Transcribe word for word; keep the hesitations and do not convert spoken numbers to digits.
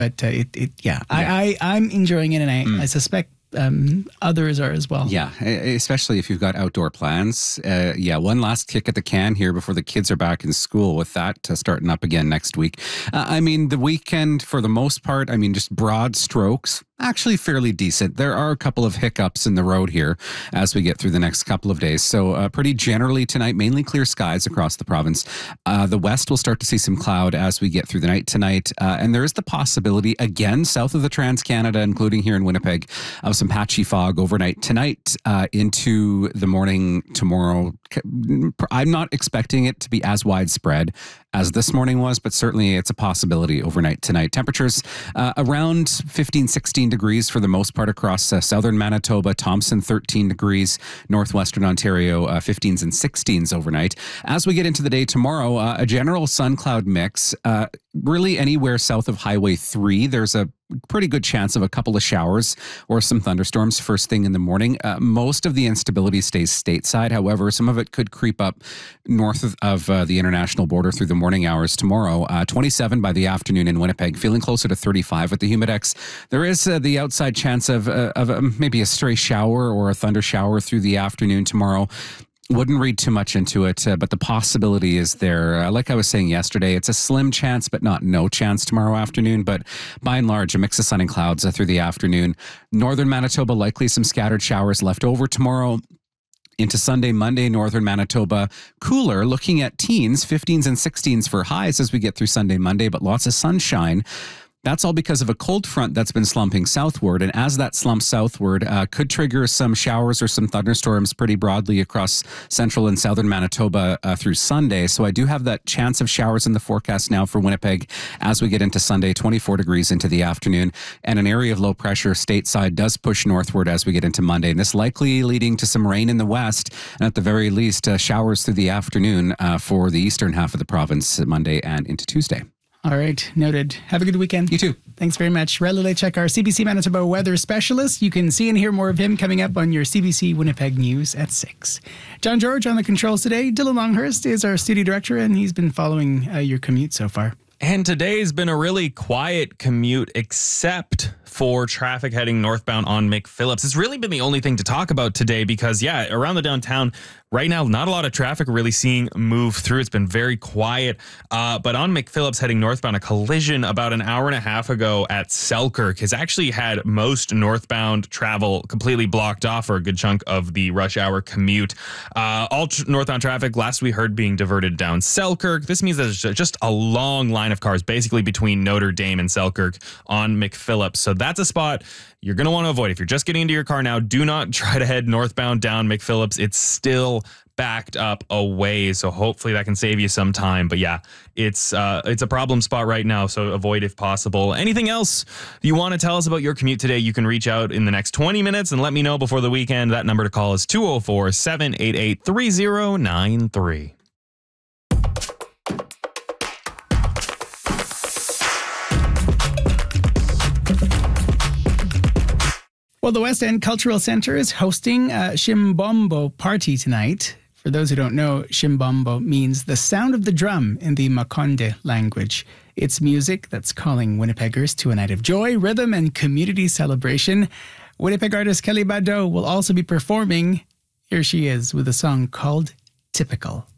But uh, it, it, yeah, yeah. I, I, I'm enjoying it, and I, mm. I suspect um, others are as well. Yeah, especially if you've got outdoor plans. Uh, yeah, one last kick at the can here before the kids are back in school with that uh, starting up again next week. Uh, I mean, the weekend, for the most part, I mean, just broad strokes, actually fairly decent. There are a couple of hiccups in the road here as we get through the next couple of days. So uh, pretty generally tonight, mainly clear skies across the province. Uh, the west will start to see some cloud as we get through the night tonight. Uh, and there is the possibility, again, south of the Trans-Canada, including here in Winnipeg, of some patchy fog overnight tonight uh, into the morning tomorrow. I'm not expecting it to be as widespread as this morning was, but certainly it's a possibility overnight tonight. Temperatures uh, around fifteen, sixteen degrees for the most part across uh, southern Manitoba, Thompson thirteen degrees, northwestern Ontario uh, fifteens and sixteens overnight. As we get into the day tomorrow, uh, a general sun cloud mix, uh, really anywhere south of Highway three, there's a pretty good chance of a couple of showers or some thunderstorms first thing in the morning. Uh, most of the instability stays stateside. However, some of it could creep up north of, of uh, the international border through the morning hours tomorrow. Uh, twenty-seven by the afternoon in Winnipeg, feeling closer to thirty-five with the Humidex. There is uh, the outside chance of, uh, of uh, maybe a stray shower or a thunder shower through the afternoon tomorrow. Wouldn't read too much into it, uh, but the possibility is there. Uh, like I was saying yesterday, it's a slim chance, but not no chance tomorrow afternoon. But by and large, a mix of sun and clouds uh, through the afternoon. Northern Manitoba, likely some scattered showers left over tomorrow. Into Sunday, Monday, northern Manitoba, cooler, looking at teens, fifteens and sixteens for highs as we get through Sunday, Monday, but lots of sunshine. That's all because of a cold front that's been slumping southward. And as that slumps southward, uh, could trigger some showers or some thunderstorms pretty broadly across central and southern Manitoba uh, through Sunday. So I do have that chance of showers in the forecast now for Winnipeg as we get into Sunday, twenty-four degrees into the afternoon. And an area of low pressure stateside does push northward as we get into Monday. And this likely leading to some rain in the west. And at the very least, uh, showers through the afternoon uh, for the eastern half of the province Monday and into Tuesday. All right, noted. Have a good weekend. You too. Thanks very much. Riley Lechek, our C B C Manitoba weather specialist. You can see and hear more of him coming up on your C B C Winnipeg News at six. John George on the controls today. Dylan Longhurst is our studio director, and he's been following uh, your commute so far. And today's been a really quiet commute, except for traffic heading northbound on McPhillips. It's really been the only thing to talk about today because, yeah, around the downtown, right now, not a lot of traffic really seeing move through. It's been very quiet. Uh, but on McPhillips heading northbound, a collision about an hour and a half ago at Selkirk has actually had most northbound travel completely blocked off for a good chunk of the rush hour commute. Uh, all tr- northbound traffic, last we heard, being diverted down Selkirk. This means there's just a long line of cars basically between Notre Dame and Selkirk on McPhillips. So that's a spot you're going to want to avoid. If you're just getting into your car now, do not try to head northbound down McPhillips. It's still backed up a ways, so hopefully that can save you some time. But yeah, it's uh, it's a problem spot right now, so avoid if possible. Anything else you want to tell us about your commute today, you can reach out in the next twenty minutes and let me know before the weekend. That number to call is two oh four, seven eight eight, three oh nine three. Well, the West End Cultural Centre is hosting a Shimbombo party tonight. For those who don't know, Shimbombo means the sound of the drum in the Makonde language. It's music that's calling Winnipeggers to a night of joy, rhythm, and community celebration. Winnipeg artist Kelly Bado will also be performing. Here she is with a song called Typical.